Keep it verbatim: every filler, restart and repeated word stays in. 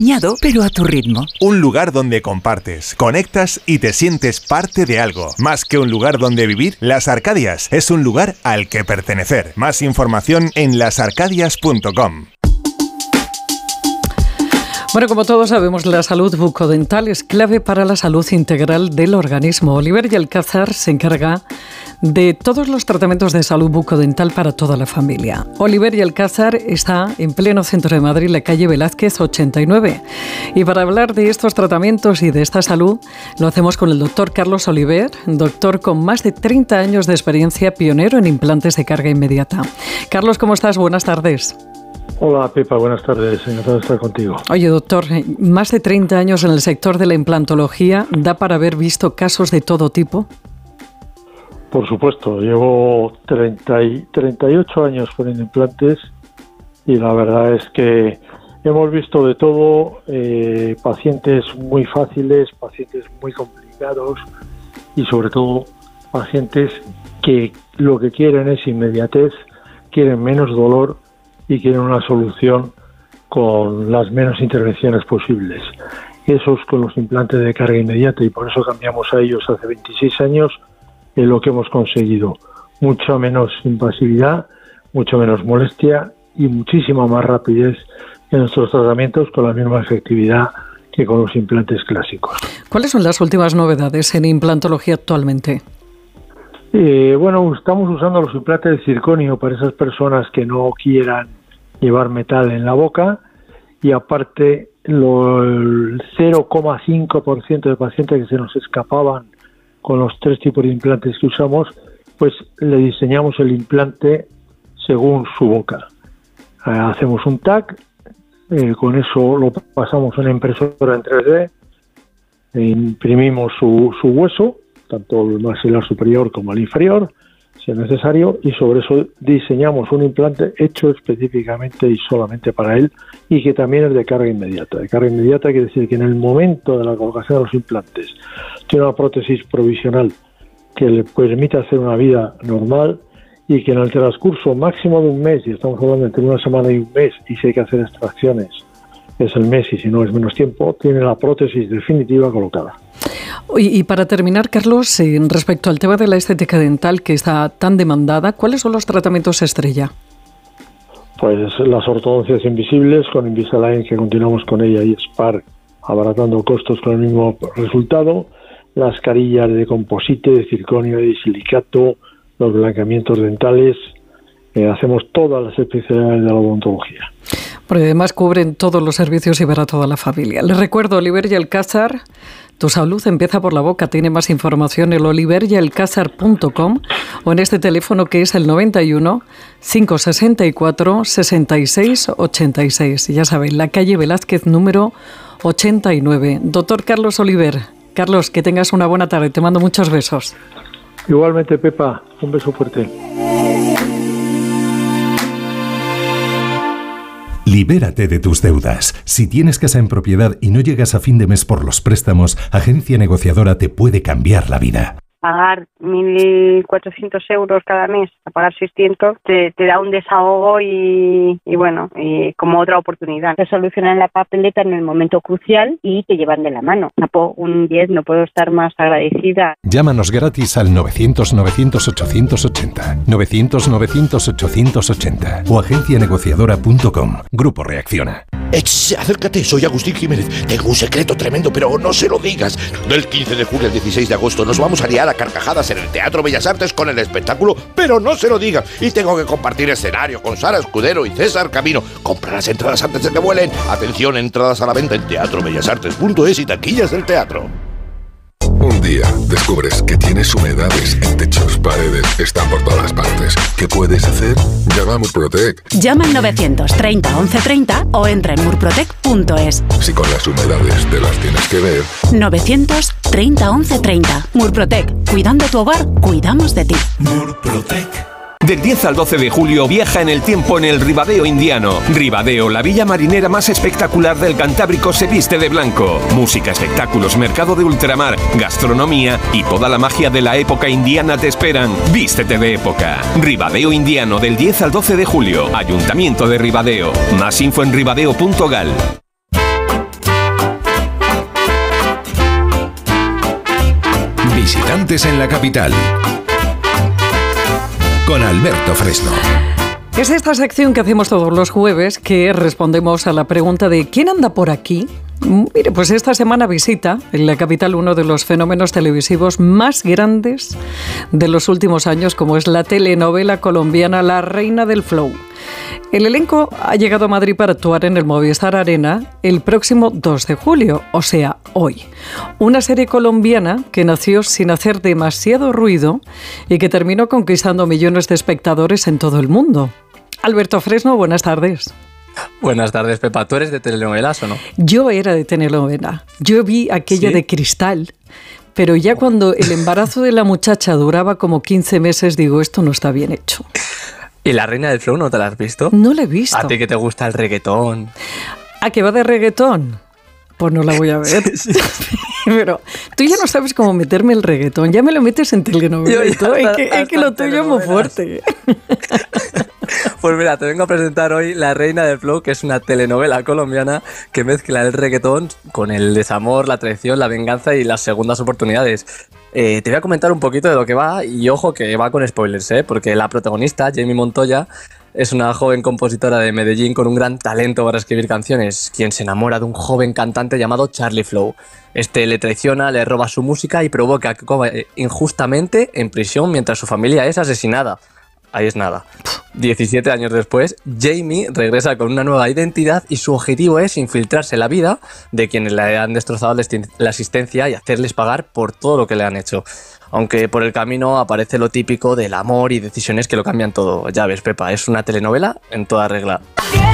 Ñado, pero a tu ritmo. Un lugar donde compartes, conectas y te sientes parte de algo. Más que un lugar donde vivir, Las Arcadias es un lugar al que pertenecer. Más información en las arcadias punto com. Bueno, como todos sabemos, la salud bucodental es clave para la salud integral del organismo. Oliver y Alcázar se encarga de todos los tratamientos de salud bucodental para toda la familia. Oliver y Alcázar está en pleno centro de Madrid, la calle Velázquez ochenta y nueve. Y para hablar de estos tratamientos y de esta salud, lo hacemos con el doctor Carlos Oliver, doctor con más de treinta años de experiencia, pionero en implantes de carga inmediata. Carlos, ¿cómo estás? Buenas tardes. Hola, Pepa, buenas tardes, encantado de estar contigo. Oye, doctor, más de treinta años en el sector de la implantología, ¿da para haber visto casos de todo tipo? Por supuesto, llevo treinta y, treinta y ocho años poniendo implantes y la verdad es que hemos visto de todo, eh, pacientes muy fáciles, pacientes muy complicados y sobre todo pacientes que lo que quieren es inmediatez, quieren menos dolor y quieren una solución con las menos intervenciones posibles. Eso es con los implantes de carga inmediata y por eso cambiamos a ellos hace veintiséis años en lo que hemos conseguido. Mucha menos invasividad, mucho menos molestia y muchísima más rapidez en nuestros tratamientos con la misma efectividad que con los implantes clásicos. ¿Cuáles son las últimas novedades en implantología actualmente? Eh, bueno, estamos usando los implantes de circonio para esas personas que no quieran llevar metal en la boca y aparte lo, el cero coma cinco por ciento de pacientes que se nos escapaban con los tres tipos de implantes que usamos, pues le diseñamos el implante según su boca. Eh, hacemos un T A C, eh, con eso lo pasamos a una impresora en tres D, e imprimimos su, su hueso, tanto el maxilar superior como el inferior, si es necesario, y sobre eso diseñamos un implante hecho específicamente y solamente para él y que también es de carga inmediata. De carga inmediata quiere decir que en el momento de la colocación de los implantes tiene una prótesis provisional que le permite hacer una vida normal y que en el transcurso máximo de un mes, y estamos hablando entre una semana y un mes, y si hay que hacer extracciones es el mes y si no es menos tiempo, tiene la prótesis definitiva colocada. Y, y para terminar, Carlos, eh, respecto al tema de la estética dental que está tan demandada, ¿cuáles son los tratamientos estrella? Pues las ortodoncias invisibles con Invisalign, que continuamos con ella, y Spark, abaratando costos con el mismo resultado, las carillas de composite, de circonio y de silicato, los blanqueamientos dentales, eh, hacemos todas las especialidades de la odontología. Porque además cubren todos los servicios y para toda la familia. Les recuerdo, Oliver y Alcázar, tu salud empieza por la boca. Tiene más información en oliver y alcázar punto com o en este teléfono que es el noventa y uno, cinco sesenta y cuatro, sesenta y seis ochenta y seis. Ya saben, la calle Velázquez número ochenta y nueve. Doctor Carlos Oliver. Carlos, que tengas una buena tarde. Te mando muchos besos. Igualmente, Pepa. Un beso fuerte. Libérate de tus deudas. Si tienes casa en propiedad y no llegas a fin de mes por los préstamos, Agencia Negociadora te puede cambiar la vida. Pagar mil cuatrocientos euros cada mes, a pagar seiscientos, te, te da un desahogo y, y bueno, y como otra oportunidad. Te solucionan la papeleta en el momento crucial y te llevan de la mano. Tapo un diez, no puedo estar más agradecida. Llámanos gratis al novecientos, novecientos, ochocientos ochenta, novecientos, novecientos, ochocientos ochenta o agencia negociadora punto com. Grupo Reacciona. Ech, acércate, soy Agustín Jiménez. Tengo un secreto tremendo, pero no se lo digas. Del quince de julio al dieciséis de agosto nos vamos a liar a carcajadas en el Teatro Bellas Artes con el espectáculo, pero no se lo digas. Y tengo que compartir escenario con Sara Escudero y César Camino. Compra las entradas antes de que vuelen. Atención, entradas a la venta en teatro bellas artes punto es y taquillas del teatro. Un día descubres que tienes humedades en techos, paredes, están por todas partes. ¿Qué puedes hacer? Llama a Murprotec. Llama al novecientos treinta once treinta o entra en murprotec punto es. Si con las humedades te las tienes que ver. novecientos treinta once treinta. Murprotec. Cuidando tu hogar, cuidamos de ti. Murprotec. Del diez al doce de julio viaja en el tiempo en el Ribadeo indiano. Ribadeo, la villa marinera más espectacular del Cantábrico, se viste de blanco. Música, espectáculos, mercado de ultramar, gastronomía y toda la magia de la época indiana te esperan. Vístete de época. Ribadeo indiano del diez al doce de julio. Ayuntamiento de Ribadeo. Más info en ribadeo punto gal. Deportes en la capital. Con Alberto Fresno. Es esta sección que hacemos todos los jueves que respondemos a la pregunta de ¿quién anda por aquí? Mire, pues esta semana visita en la capital uno de los fenómenos televisivos más grandes de los últimos años, como es la telenovela colombiana La Reina del Flow. El elenco ha llegado a Madrid para actuar en el Movistar Arena el próximo dos de julio, o sea, hoy. Una serie colombiana que nació sin hacer demasiado ruido y que terminó conquistando millones de espectadores en todo el mundo. Alberto Fresno, buenas tardes. Buenas tardes, Pepa. ¿Tú eres de telenovelas o no? Yo era de telenovela. Yo vi aquella ¿Sí? de Cristal, pero ya cuando el embarazo de la muchacha duraba como quince meses, digo, esto no está bien hecho. ¿Y La Reina del Flow no te la has visto? No la he visto. ¿A ti que te gusta el reggaetón? ¿A que va de reggaetón? Pues no la voy a ver. Sí, sí. Pero tú ya no sabes cómo meterme el reggaetón. Ya me lo metes en telenovela. Es que, es que lo tuyo es muy fuerte. Pues mira, te vengo a presentar hoy La Reina del Flow, que es una telenovela colombiana que mezcla el reggaetón con el desamor, la traición, la venganza y las segundas oportunidades. Eh, te voy a comentar un poquito de lo que va y ojo que va con spoilers, ¿eh? Porque la protagonista, Jamie Montoya, es una joven compositora de Medellín con un gran talento para escribir canciones, quien se enamora de un joven cantante llamado Charlie Flow. Este le traiciona, le roba su música y provoca que coma injustamente en prisión mientras su familia es asesinada. Ahí es nada. diecisiete años después, Jamie regresa con una nueva identidad y su objetivo es infiltrarse en la vida de quienes le han destrozado la existencia y hacerles pagar por todo lo que le han hecho. Aunque por el camino aparece lo típico del amor y decisiones que lo cambian todo. Ya ves, Pepa, es una telenovela en toda regla.